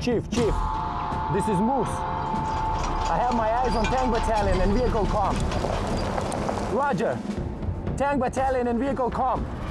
Chief, this is Moose. I have my eyes on Tank Battalion and vehicle comm. Roger. Tank Battalion and vehicle comm.